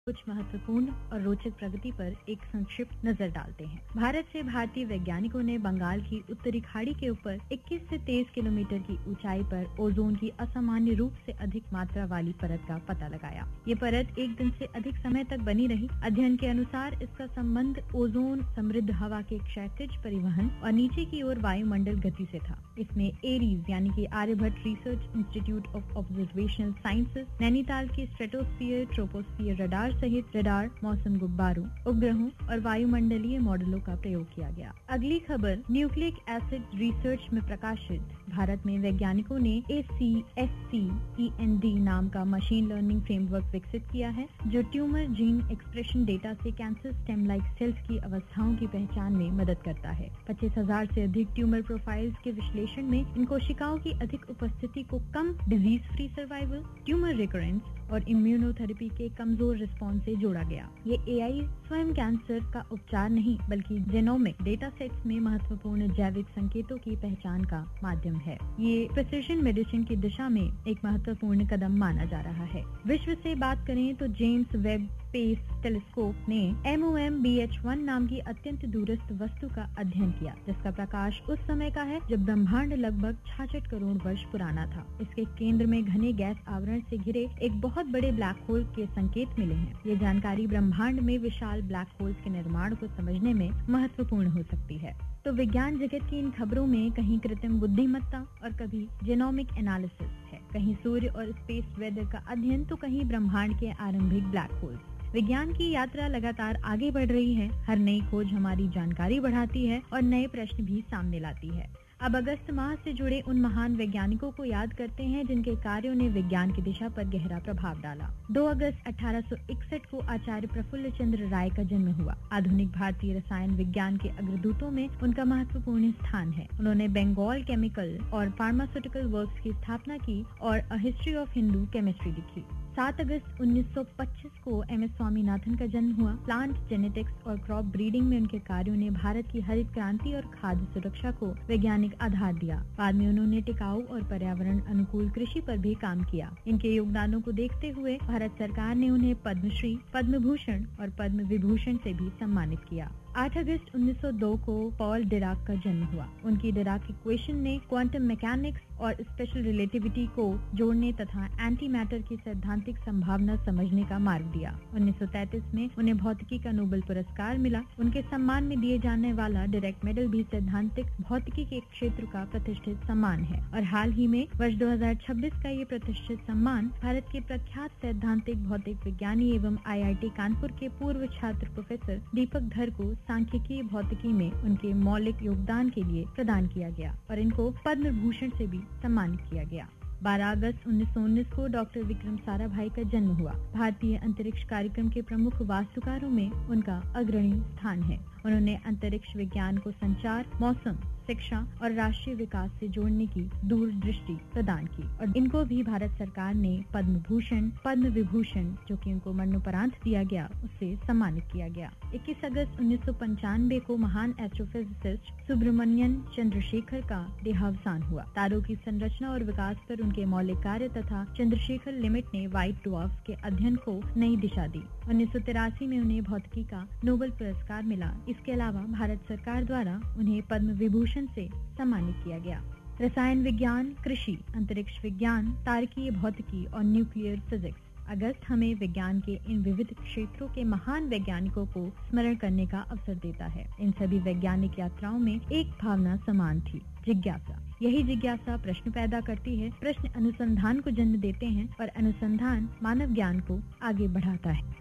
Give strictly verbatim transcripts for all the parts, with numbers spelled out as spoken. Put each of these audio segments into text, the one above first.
कुछ महत्वपूर्ण और रोचक प्रगति पर एक संक्षिप्त नजर डालते हैं। भारत से भारतीय वैज्ञानिकों ने बंगाल की उत्तरी खाड़ी के ऊपर इक्कीस से तेईस किलोमीटर की ऊंचाई पर ओजोन की असामान्य रूप से अधिक मात्रा वाली परत का पता लगाया। ये परत एक दिन से अधिक समय तक बनी रही। अध्ययन के अनुसार इसका संबंध ओजोन समृद्ध हवा के क्षैतिज परिवहन और नीचे की ओर वायुमंडल गति से था। इसमें एरीज यानी कि Aryabhata research institute of observational sciences, Nainital के स्ट्रेटोस्फीयर ट्रोपोस्फीयर रडार सहित रडार, मौसम गुब्बारों, उपग्रहों और वायुमंडलीय मॉडलों का प्रयोग किया गया। अगली खबर न्यूक्लिक एसिड रिसर्च में प्रकाशित भारत में वैज्ञानिकों ने ए C S C E N D नाम का मशीन लर्निंग फ्रेमवर्क विकसित किया है, जो ट्यूमर जीन एक्सप्रेशन डेटा से कैंसर स्टेम लाइक सेल्स की अवस्थाओं की पहचान में मदद करता है। पच्चीस हजार से अधिक ट्यूमर प्रोफाइल्स के विश्लेषण में इन कोशिकाओं की अधिक उपस्थिति को कम disease free survival, tumour recurrence और इम्यूनोथेरेपी के कमजोर रिस्पॉन्स से जोड़ा गया। ये ए आई स्वयं कैंसर का उपचार नहीं बल्कि जेनोमिक डेटा सेट्स में महत्वपूर्ण जैविक संकेतों की पहचान का माध्यम है। ये प्रिसिजन मेडिसिन की दिशा में एक महत्वपूर्ण कदम माना जा रहा है। विश्व से बात करें तो जेम्स वेब स्पेस टेलीस्कोप ने M O M B H one नाम की अत्यंत दूरस्थ वस्तु का अध्ययन किया, जिसका प्रकाश उस समय का है जब ब्रह्मांड लगभग छियासठ करोड़ वर्ष पुराना था। इसके केंद्र में घने गैस आवरण से घिरे एक बहुत बड़े ब्लैक होल के संकेत मिले हैं। ये जानकारी ब्रह्मांड में विशाल ब्लैक होल्स के निर्माण को समझने में महत्वपूर्ण हो सकती है। तो विज्ञान जगत की इन खबरों में कहीं कृत्रिम बुद्धिमत्ता और कभी जेनोमिक एनालिसिस है, कहीं सूर्य और स्पेस वेदर का अध्ययन तो कहीं ब्रह्मांड के आरंभिक ब्लैक होल्स। विज्ञान की यात्रा लगातार आगे बढ़ रही है। हर नई खोज हमारी जानकारी बढ़ाती है और नए प्रश्न भी सामने लाती है। अब अगस्त माह से जुड़े उन महान वैज्ञानिकों को याद करते हैं जिनके कार्यों ने विज्ञान की दिशा पर गहरा प्रभाव डाला। दो अगस्त अठारह सौ इकसठ को आचार्य प्रफुल्ल चंद्र राय का जन्म हुआ। आधुनिक भारतीय रसायन विज्ञान के अग्रदूतों में उनका महत्वपूर्ण स्थान है। उन्होंने बंगाल केमिकल और फार्मास्यूटिकल वर्क्स की स्थापना की और a history of Hindu chemistry लिखी। सात अगस्त उन्नीस सौ पच्चीस को एम एस स्वामीनाथन का जन्म हुआ। प्लांट जेनेटिक्स और क्रॉप ब्रीडिंग में उनके कार्यों ने भारत की हरित क्रांति और खाद्य सुरक्षा को वैज्ञानिक आधार दिया। बाद में उन्होंने टिकाऊ और पर्यावरण अनुकूल कृषि पर भी काम किया। इनके योगदानों को देखते हुए भारत सरकार ने उन्हें पद्मश्री, पद्म भूषण और पद्म विभूषण से भी सम्मानित किया। आठ अगस्त उन्नीस सौ दो को पॉल डिराक का जन्म हुआ। उनकी डिराक इक्वेशन ने क्वांटम मैकेनिक्स और स्पेशल रिलेटिविटी को जोड़ने तथा एंटी मैटर की सैद्धांतिक संभावना समझने का मार्ग दिया। उन्नीस सौ तैंतीस में उन्हें भौतिकी का नोबेल पुरस्कार मिला। उनके सम्मान में दिए जाने वाला डायरेक्ट मेडल भी सैद्धांतिक भौतिकी के क्षेत्र का प्रतिष्ठित सम्मान है और हाल ही में वर्ष दो हजार छब्बीस का ये प्रतिष्ठित सम्मान भारत के प्रख्यात सैद्धांतिक भौतिक विज्ञानी एवं आई आई टी कानपुर के पूर्व छात्र प्रोफेसर दीपक धर को सांख्यिकी भौतिकी में उनके मौलिक योगदान के लिए प्रदान किया गया और इनको पद्म भूषण से भी सम्मानित किया गया। बारह अगस्त उन्नीस सौ उन्नीस को डॉक्टर विक्रम साराभाई का जन्म हुआ। भारतीय अंतरिक्ष कार्यक्रम के प्रमुख वास्तुकारों में उनका अग्रणी स्थान है। उन्होंने अंतरिक्ष विज्ञान को संचार, मौसम, शिक्षा और राष्ट्रीय विकास से जोड़ने की दूरदृष्टि प्रदान की और इनको भी भारत सरकार ने पद्म भूषण, पद्म विभूषण जो कि उनको मरणोपरांत दिया गया, उससे सम्मानित किया गया। इक्कीस अगस्त उन्नीस सौ पंचानवे को महान एस्ट्रोफिजिसिस्ट सुब्रमण्यन चंद्रशेखर का देहावसान हुआ। तारों की संरचना और विकास पर उनके मौलिक कार्य तथा चंद्रशेखर लिमिट ने व्हाइट ड्वार्फ के अध्ययन को नई दिशा दी। उन्नीस सौ तिरासी में उन्हें भौतिकी का नोबेल पुरस्कार मिला। इसके अलावा भारत सरकार द्वारा उन्हें पद्म विभूषण से सम्मानित किया गया। रसायन विज्ञान, कृषि, अंतरिक्ष विज्ञान, तारकीय भौतिकी और न्यूक्लियर फिजिक्स। अगस्त हमें विज्ञान के इन विविध क्षेत्रों के महान वैज्ञानिकों को स्मरण करने का अवसर देता है। इन सभी वैज्ञानिक यात्राओं में एक भावना समान थी, जिज्ञासा। यही जिज्ञासा प्रश्न पैदा करती है, प्रश्न अनुसंधान को जन्म देते हैं और अनुसंधान मानव ज्ञान को आगे बढ़ाता है।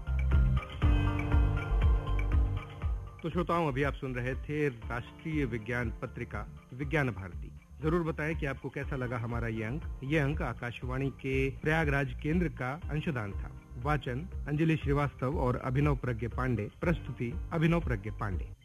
तो श्रोताओं, अभी आप सुन रहे थे राष्ट्रीय विज्ञान पत्रिका विज्ञान भारती। जरूर बताएं कि आपको कैसा लगा हमारा ये अंक। ये अंक आकाशवाणी के प्रयागराज केंद्र का अंशदान था। वाचन अंजलि श्रीवास्तव और अभिनव प्रज्ञ पांडे। प्रस्तुति अभिनव प्रज्ञ पांडे।